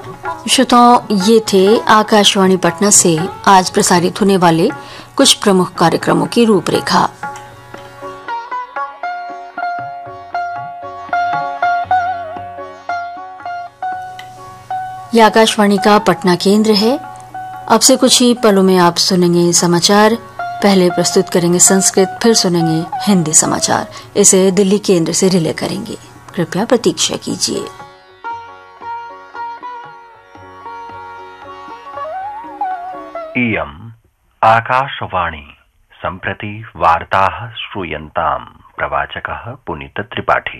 श्रोताओं, ये थे आकाशवाणी पटना से आज प्रसारित होने वाले कुछ प्रमुख कार्यक्रमों की रूपरेखा। यह आकाशवाणी का पटना केंद्र है। अब से कुछ ही पलों में आप सुनेंगे समाचार। पहले प्रस्तुत करेंगे संस्कृत, फिर सुनेंगे हिंदी समाचार। इसे दिल्ली केंद्र से रिले करेंगे। कृपया प्रतीक्षा कीजिए। इयम् आकाशवाणी। सम्प्रति वार्ताः श्रूयन्ताम्। प्रवाचकः पुनीत त्रिपाठी।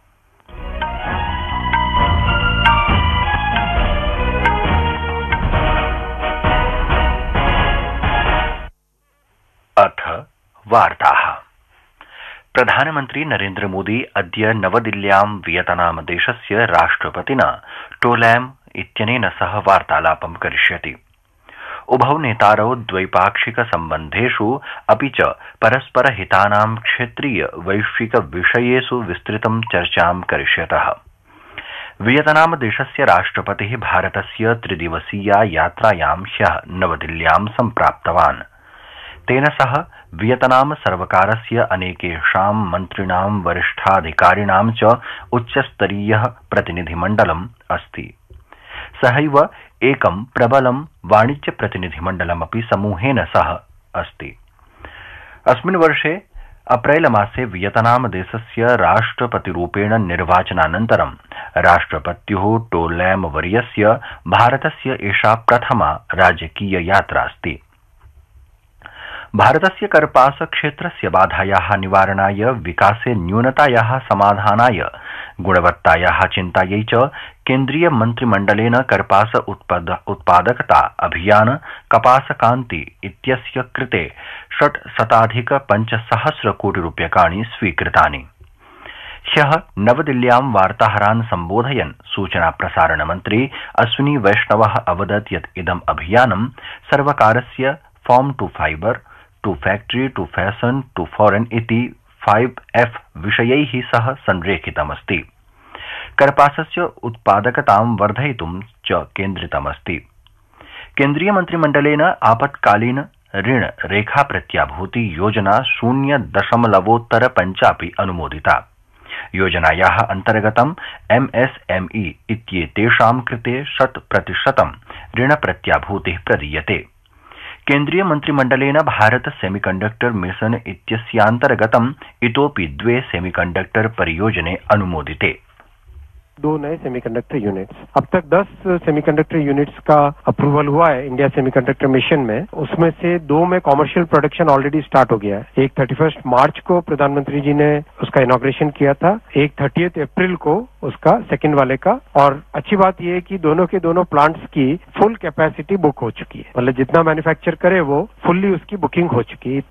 अथ वार्ताः। प्रधानमन्त्री नरेन्द्र मोदी अद्य नवदिल्ल्यां वियतनाम देशस्य राष्ट्रपतिना टोलैम इत्यनेन सह वार्तालापं करिष्यति। उभौ नेतारौ द्वैपाक्षिक सम्बन्धेषु अपि च परस्पर हितानां क्षेत्रीय वैश्विक विषयेषु विस्तृतं चर्चां करिष्यतः। वियतनाम देशस्य राष्ट्रपतिः भारतस्य त्रिदिवसीया यात्रायां ह्यः नवदिल्ल्यां सम्प्राप्तवान्। तेन सह वियतनाम सर्वकारस्य अनेकेषां मन्त्रिणां वरिष्ठाधिकारिणां च उच्चस्तरीयः प्रतिनिधिमण्डलम् अस्ति। सहैव एकं प्रबलं वाणिज्य प्रतिनिधिमण्डलमपि समूहेन सह अस्ति। अस्मिन् वर्षे अप्रैल मासे वियतनाम देशस्य राष्ट्रपतिरूपेण निर्वाचनानन्तरं राष्ट्रपत्युः टोलैम वर्यस्य भारतस्य एषा प्रथमा राजकीय यात्रा अस्ति। भारतस्य कर्पास क्षेत्रस्य बाधायाः निवारणाय, विकासे न्यूनतायाः समाधानाय, गुणवत्तायाः चिन्तायै च केन्द्रीय मन्त्रिमण्डलेन कर्पास उत्पादकता अभियान कपासकान्ति इत्यस्य कृते 600,500 कोटि रूप्यकाणि स्वीकृतानि। ह्यः नवदिल्ल्यां वार्ताहरान् सम्बोधयन् सूचना प्रसारण मन्त्री अश्विनी वैष्णवः अवदत् यत् इदम् अभियानं सर्वकारस्य farm two fibre, two factory, two fashion, two foreign इति 5F विषयैः सह संरेखितमस्ति। कर्पासस्य उत्पादकतां वर्धयितुं च केन्द्रितमस्ति। केन्द्रीय मन्त्रिमण्डलेन आपत्कालीन ऋण रेखा प्रत्याभूति योजना 0.5 अपि अनुमोदिता। योजनायाः अन्तर्गतं MSME इत्येतेषां कृते 100% ऋण प्रत्याभूतिः प्रदीयते। केन्द्रीय मन्त्रिमण्डलेन भारत सेमीकंडक्टर मिशन इत्यस्यान्तर्गतम् इतोपि 2 सेमीकंडक्टर परियोजने अनुमोदिते। 2 नए सेमीकंडक्टर यूनिट्स। अब तक 10 सेमीकंडक्टर यूनिट्स का अप्रूवल हुआ है इंडिया सेमीकंडक्टर मिशन में। उसमें से 2 में कॉमर्शियल प्रोडक्शन ऑलरेडी स्टार्ट हो गया है। एक 31 मार्च को प्रधानमंत्री जी ने उसका इनॉग्रेशन किया था, एक 30 अप्रैल को उसका सेकंड वाले का। और अच्छी बात यह है कि दोनों के दोनों प्लांट्स की फुल कैपेसिटी बुक हो चुकी है। मतलब जितना मैन्युफैक्चर करे वो फुल्ली उसकी बुकिंग हो चुकी है।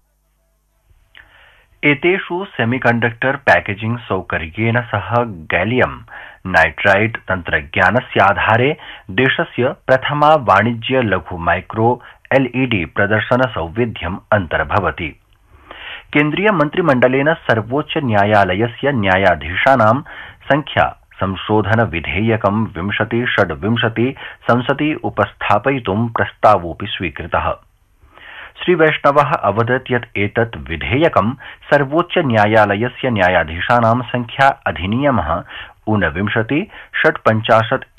एतेषु सेमीकंडक्टर पैकेजिंग सौकर्येण सह गैलियम नाइट्राइड तन्त्रज्ञानस्याधारे देशस्य प्रथमा वाणिज्य लघु माइक्रो LED प्रदर्शन सौविध्यम् अन्तर्भवति। केन्द्रीय मन्त्रिमण्डलेन सर्वोच्च न्यायालयस्य न्यायाधीशानां संख्या संशोधन विधेयकं 2026 संसदि उपस्थापयितुं प्रस्तावोऽपि स्वीकृतः। श्री वैष्णवः अवदत् यत् एतत् विधेयकं सर्वोच्च न्यायालयस्य न्यायाधीशानां संख्या अधिनियमः 49/56